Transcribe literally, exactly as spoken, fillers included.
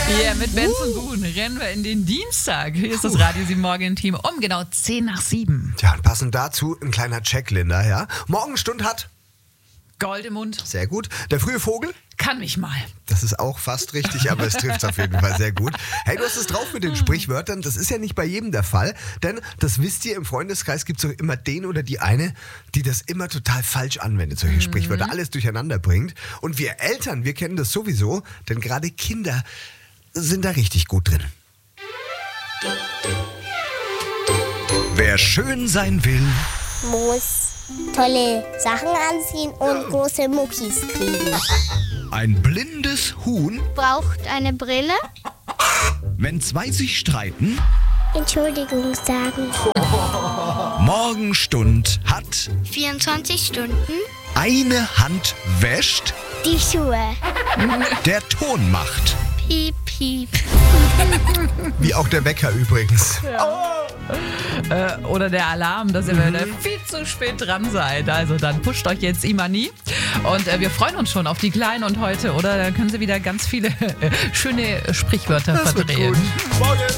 Ja, mit Benson Boone rennen wir in den Dienstag. Hier ist das Radio sieben Morgen-Team um genau zehn nach sieben. Tja, und passend dazu ein kleiner Check, Linda, ja? Morgenstund hat... Gold im Mund. Sehr gut. Der frühe Vogel? Kann mich mal. Das ist auch fast richtig, aber es trifft auf jeden Fall sehr gut. Hey, du hast es drauf mit den Sprichwörtern. Das ist ja nicht bei jedem der Fall, denn das wisst ihr, im Freundeskreis gibt es auch immer den oder die eine, die das immer total falsch anwendet, solche Sprichwörter, alles durcheinander bringt. Und wir Eltern, wir kennen das sowieso, denn gerade Kinder sind da richtig gut drin. Wer schön sein will, muss tolle Sachen anziehen und große Muckis kriegen. ein blindes Huhn, Braucht eine Brille. wenn zwei sich streiten, Entschuldigung sagen. Morgenstund hat, vierundzwanzig Stunden. eine Hand wäscht, Die Schuhe. der Ton macht. Piep, piep. Wie auch der Wecker übrigens. Äh, oder der Alarm, dass ihr mhm. wieder viel zu spät dran seid. Also dann pusht euch jetzt Imani. Und äh, wir freuen uns schon auf die Kleinen und heute, oder? Da können sie wieder ganz viele äh, schöne Sprichwörter Das verdrehen. wird gut. Morgen.